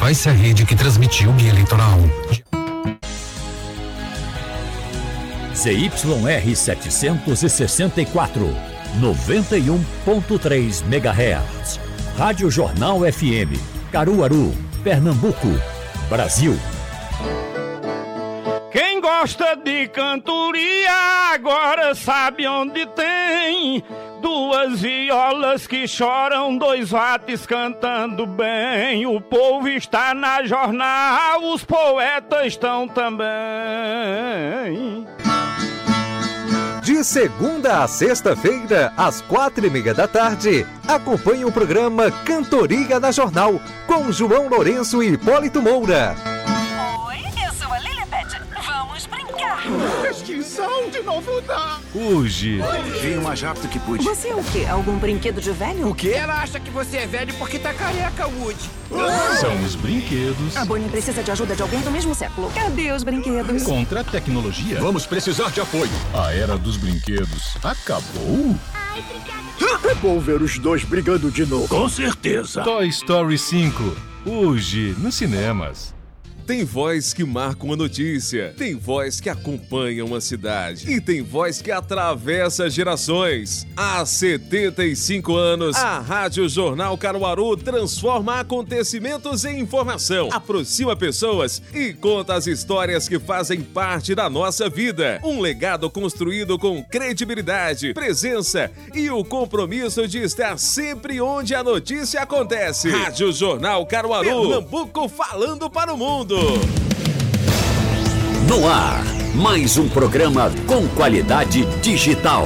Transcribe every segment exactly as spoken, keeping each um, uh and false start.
desfaz-se a rede que transmitiu o guia eleitoral. Z Y R setecentos e sessenta e quatro, noventa e um ponto três megahertz. Rádio Jornal F M, Caruaru, Pernambuco, Brasil. Quem gosta de cantoria agora sabe onde tem duas violas que choram, dois vates cantando bem. O povo está na jornal, os poetas estão também. De segunda a sexta-feira, às quatro e meia da tarde, acompanhe o programa Cantoria na Jornal, com João Lourenço e Hipólito Moura. Oi, eu sou a Lilibet. Vamos brincar. Extinção de novo da... Hoje. Vem o mais rápido que pude. Você é o quê? Algum brinquedo de velho? O quê? Ela acha que você é velho porque tá careca, Woody. São os brinquedos. A Bonnie precisa de ajuda de alguém do mesmo século. Cadê os brinquedos? Contra a tecnologia. Vamos precisar de apoio. A era dos brinquedos acabou? É bom ver os dois brigando de novo. Com certeza. Toy Story cinco. Hoje, nos cinemas. Tem voz que marca uma notícia, tem voz que acompanha uma cidade e tem voz que atravessa gerações. Há setenta e cinco anos, a Rádio Jornal Caruaru transforma acontecimentos em informação, aproxima pessoas e conta as histórias que fazem parte da nossa vida. Um legado construído com credibilidade, presença e o compromisso de estar sempre onde a notícia acontece. Rádio Jornal Caruaru, Pernambuco falando para o mundo. No ar, mais um programa com qualidade digital.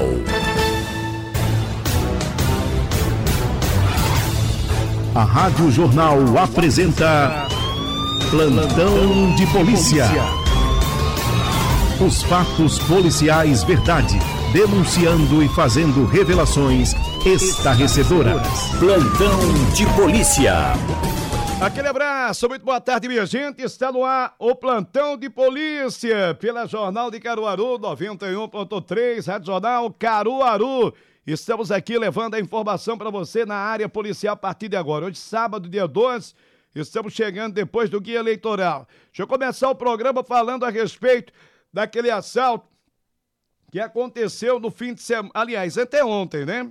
A Rádio Jornal apresenta Plantão de Polícia. Os fatos policiais verdade, denunciando e fazendo revelações estarrecedoras. Plantão de Polícia. Aquele abraço, muito boa tarde, minha gente. Está no ar o Plantão de Polícia pela Jornal de Caruaru, noventa e um ponto três, Rádio Jornal Caruaru. Estamos aqui levando a informação para você na área policial a partir de agora. Hoje, sábado, dia doze, estamos chegando depois do guia eleitoral. Deixa eu começar o programa falando a respeito daquele assalto que aconteceu no fim de semana, aliás, anteontem, né?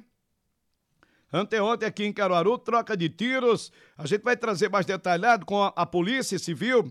Anteontem aqui em Caruaru, troca de tiros. A gente vai trazer mais detalhado com a, a Polícia Civil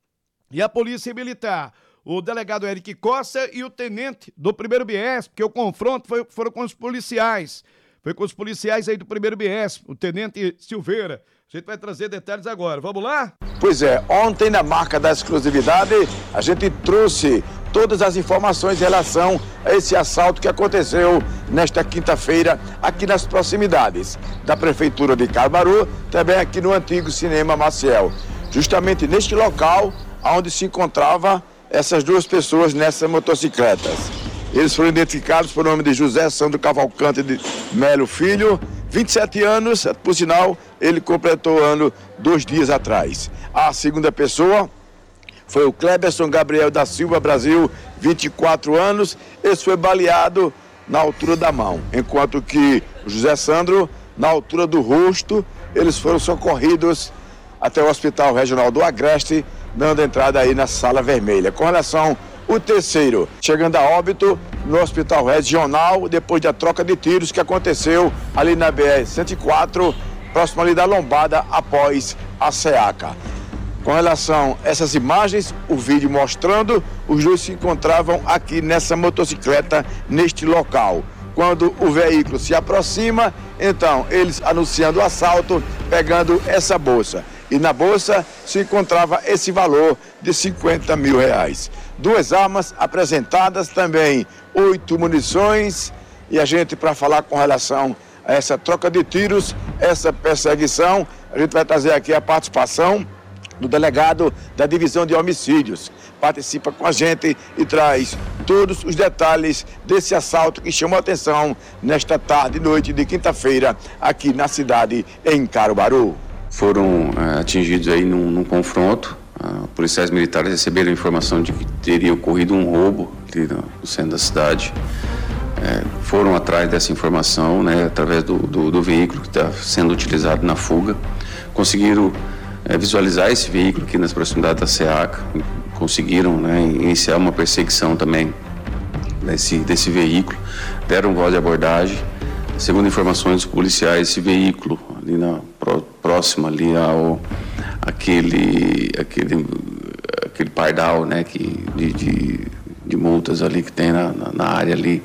e a Polícia Militar. O delegado Eric Costa e o tenente do primeiro B S, porque o confronto foi, foram com os policiais. Foi com os policiais aí do primeiro B S, o tenente Silveira. A gente vai trazer detalhes agora. Vamos lá? Pois é, ontem na marca da exclusividade, a gente trouxe todas as informações em relação a esse assalto que aconteceu nesta quinta-feira aqui nas proximidades da Prefeitura de Caruaru, também aqui no antigo Cinema Maciel. Justamente neste local onde se encontrava essas duas pessoas nessas motocicletas. Eles foram identificados por nome de José Sandro Cavalcante de Melo Filho, vinte e sete anos, por sinal, ele completou ano dois dias atrás. A segunda pessoa foi o Cleberson Gabriel da Silva Brasil, vinte e quatro anos, esse foi baleado na altura da mão, enquanto que o José Sandro, na altura do rosto, eles foram socorridos até o Hospital Regional do Agreste, dando entrada aí na Sala Vermelha. Com relação ao terceiro, chegando a óbito no Hospital Regional, depois da troca de tiros que aconteceu ali na B R cento e quatro, próximo ali da lombada, após a SEACA. Com relação a essas imagens, o vídeo mostrando, os dois se encontravam aqui nessa motocicleta, neste local. Quando o veículo se aproxima, então eles anunciando o assalto, pegando essa bolsa. E na bolsa se encontrava esse valor de cinquenta mil reais. Duas armas apresentadas também, oito munições. E a gente, para falar com relação a essa troca de tiros, essa perseguição, a gente vai trazer aqui a participação do delegado da Divisão de Homicídios. Participa com a gente e traz todos os detalhes desse assalto que chamou a atenção nesta tarde e noite de quinta-feira aqui na cidade, em Caruaru. Foram é, atingidos aí num, num confronto. Uh, policiais militares receberam informação de que teria ocorrido um roubo ali no, no centro da cidade. É, foram atrás dessa informação, né, através do, do, do veículo que está sendo utilizado na fuga. Conseguiram é, visualizar esse veículo aqui nas proximidades da SEACA, conseguiram, né, iniciar uma perseguição também desse, desse veículo, deram voz de abordagem. Segundo informações policiais, esse veículo ali na próxima ali ao aquele aquele aquele pardal, né, que de, de, de multas ali que tem na, na, na área ali,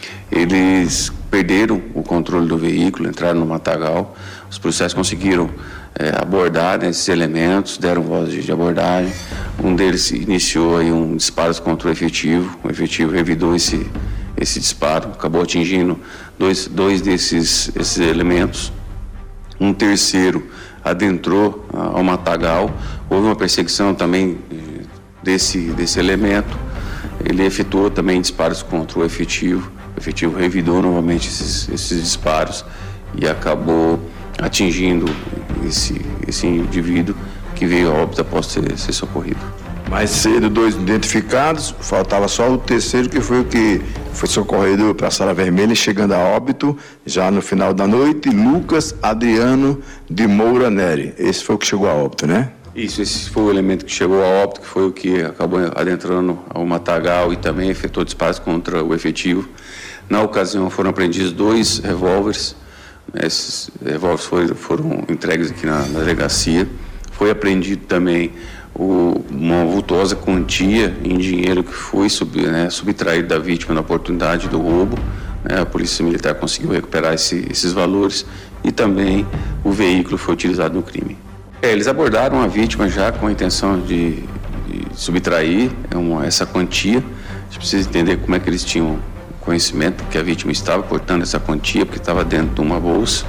eles perderam o controle do veículo, entraram no matagal. Os policiais conseguiram é, abordar, né, esses elementos, deram voz de, de abordagem. Um deles iniciou aí um disparo contra o efetivo. O efetivo revidou esse esse disparo, acabou atingindo dois, dois desses esses elementos. Um terceiro adentrou ah, ao matagal. Houve uma perseguição também desse, desse elemento. Ele efetuou também disparos contra o efetivo. O efetivo revidou novamente esses, esses disparos e acabou atingindo esse, esse indivíduo que veio a óbito após ser, ser socorrido. Mais cedo, dois identificados, faltava só o terceiro, que foi o que foi socorrido para a Sala Vermelha, chegando a óbito, já no final da noite, Lucas Adriano de Moura Neri. Esse foi o que chegou a óbito, né? Isso, esse foi o elemento que chegou a óbito, que foi o que acabou adentrando ao matagal e também efetuou disparos contra o efetivo. Na ocasião foram apreendidos dois revólveres, esses revólveres foram, foram entregues aqui na, na delegacia. Foi apreendido também o, uma vultuosa quantia em dinheiro que foi sub, né, subtraído da vítima na oportunidade do roubo. Né, a Polícia Militar conseguiu recuperar esse, esses valores e também o veículo foi utilizado no crime. É, eles abordaram a vítima já com a intenção de, de subtrair uma, essa quantia. A gente precisa entender como é que eles tinham conhecimento que a vítima estava portando essa quantia, porque estava dentro de uma bolsa.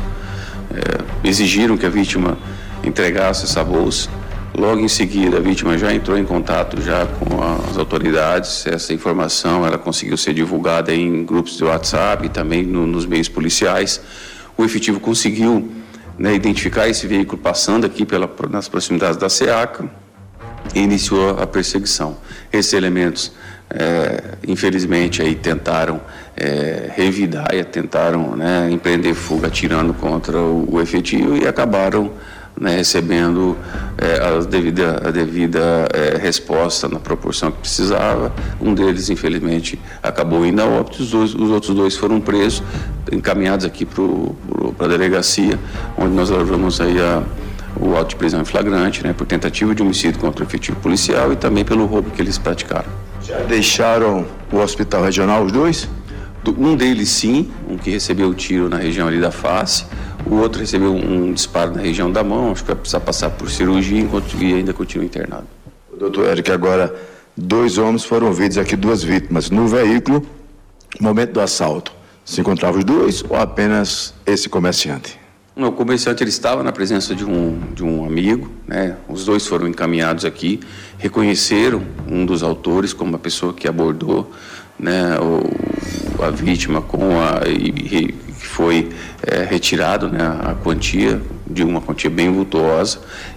É, exigiram que a vítima entregasse essa bolsa. Logo em seguida, a vítima já entrou em contato já com as autoridades. Essa informação ela conseguiu ser divulgada em grupos de WhatsApp e também no, nos meios policiais. O efetivo conseguiu, né, identificar esse veículo passando aqui pela, nas proximidades da SEACA e iniciou a perseguição. Esses elementos, é, infelizmente, aí tentaram é, revidar e tentaram, né, empreender fuga atirando contra o, o efetivo e acabaram, né, recebendo é, a devida, a devida é, resposta na proporção que precisava. Um deles, infelizmente, acabou indo a óbito, os, dois, os outros dois foram presos, encaminhados aqui para a delegacia, onde nós levamos aí a, o auto de prisão em flagrante, né, por tentativa de homicídio contra o efetivo policial e também pelo roubo que eles praticaram. Já deixaram o hospital regional os dois? Um deles sim, um que recebeu o tiro na região ali da face, o outro recebeu um disparo na região da mão, acho que vai precisar passar por cirurgia enquanto e ainda continua internado. Doutor Eric, agora dois homens foram vítimas aqui, duas vítimas no veículo, no momento do assalto. Se encontravam os dois ou apenas esse comerciante? Não, o comerciante ele estava na presença de um, de um amigo, né? Os dois foram encaminhados aqui, reconheceram um dos autores como a pessoa que abordou, né, o, a vítima com a, e, e foi é, retirado, né, a quantia, de uma quantia bem vultuosa,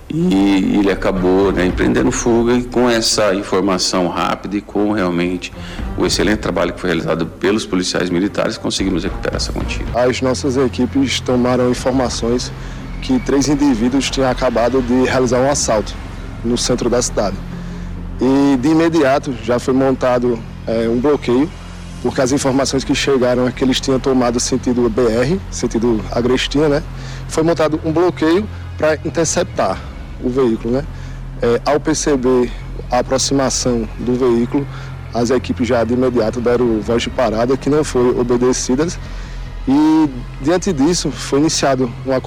e ele acabou, né, empreendendo fuga, e com essa informação rápida e com realmente o excelente trabalho que foi realizado pelos policiais militares, conseguimos recuperar essa quantia. As nossas equipes tomaram informações que três indivíduos tinham acabado de realizar um assalto no centro da cidade. E de imediato já foi montado é, um bloqueio, porque as informações que chegaram é que eles tinham tomado sentido B R, sentido Agrestina, né? Foi montado um bloqueio para interceptar o veículo, né? É, ao perceber a aproximação do veículo, as equipes já de imediato deram voz de parada, que não foi obedecida, e diante disso foi iniciado uma